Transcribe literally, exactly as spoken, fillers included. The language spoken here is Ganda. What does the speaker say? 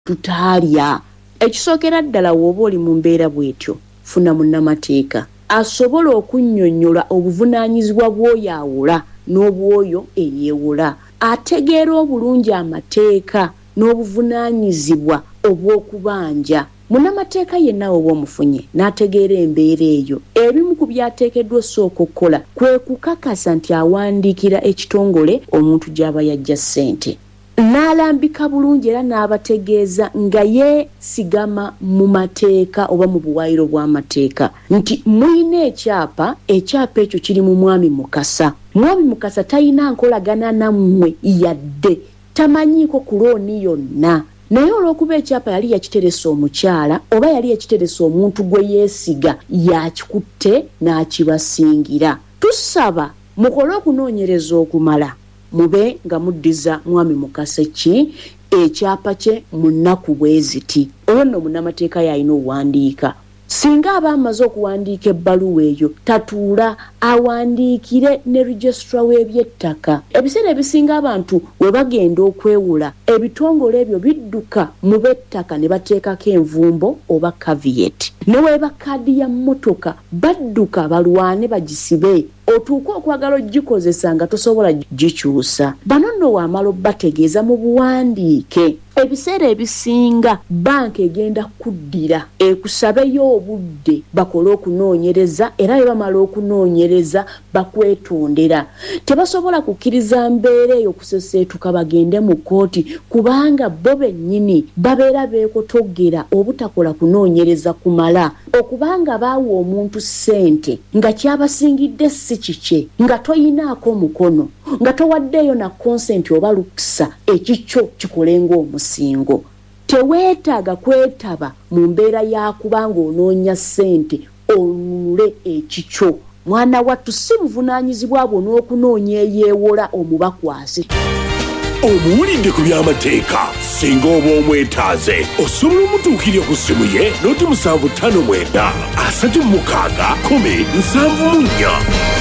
tutaalya. Ekisookera ddala w'oba oli mu mbeera bw'etyo, funa munnamateeka asobola okunnyonnyola obuvunaanyizibwa bw'oyo awola n'obwoyo eyeewola, ategeera obulungi amateeka n'obuvunaanyizibwa obw'okubanja. Munnamateeka yenna oba omufunye n'ategeera embeera eyo, ebimu ku byateekeddwa osooka okukola kwe kukakasa nti awandiikira ekitongole omuntu gy'aba yajja ssente, n'alambika bulungi era n'abategeeza nga yeesigama mu mateeka oba mu buwaayiro bw'amateeka nti muyina ekyapa, ekyapa ekyo kiri mu Mwami Mukasa. Mwami Mukasa talina nkolagana nammwe yadde, tamanyiiko ku looni yonna, naye olw'okuba ekyapa yali yakiteresa omukyala oba yali yakiteresa omuntu gwe yeesiga, yakikutte n'akibasingira. Tusaba mukole okunoonyereza okumala, mube nga muddiza Mwami Mukasa ki ekyapa kye mu nnaku bwe ziti. Olwo nno munnamateeka yalina owandiika. Singa aba amaze okuwandiika ebbaluwa eyo, tatuula awandiikire ne registrar w'ebyettaka. Ebiseera ebisinga abantu we bagenda okwewula, ebitongole ebyo bidduka mu b'ettaka ne bateekako envumbo oba caveat. Ne weeba kkaadi ya mmotoka badduka balwane bagisibe, otuuka okwagala ogikozesa nga tosobola gikyusa. Bano nno waamala obbategeeza mu buwandiike. Ebiseera ebisinga banka egenda kuddira ekusabeyo obudde bakole okunoonyereza, era bwe bamala okunoonyereza bakwetondera. Tebasobola kukkiriza mbeera eyo kuseseetuka bagende mu kkooti kubanga bo bennyini babeera beekotoggera obutakola kunoonyereza kumala, okubanga baawa omuntu ssente nga kyabasingidde si kikye, nga toyinaako mukono, nga towaddeeyo na consent oba lukisa ekikyo kikolenga omusingo. Teweetaaga kwetaba mu mbeera ya kubanga onoonya ssente olule ekikyo. Mwana wattu si buvunaanyizibwa bwo n'okunoonya eyeewola omubakwase. Omuwulidde ku by'amateeka singa oba omwetaaze osobola omutuukirira ku ssimu ye noti musanvu ttaano mwenda asatu mu mukaaga kkumi nsanvu mu nnya.